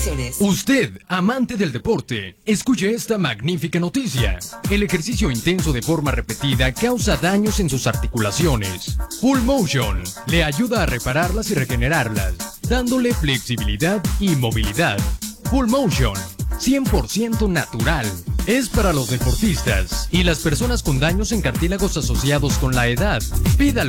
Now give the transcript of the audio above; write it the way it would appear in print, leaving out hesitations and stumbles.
restricciones. Usted, amante del deporte, escuche esta magnífica noticia. El ejercicio intenso de forma repetida causa daños en sus articulaciones. Full Motion le ayuda a repararlas y regenerarlas, dándole flexibilidad y movilidad. Full Motion, 100% natural. Es para los deportistas y las personas con daños en cartílagos asociados con la edad. Pídalo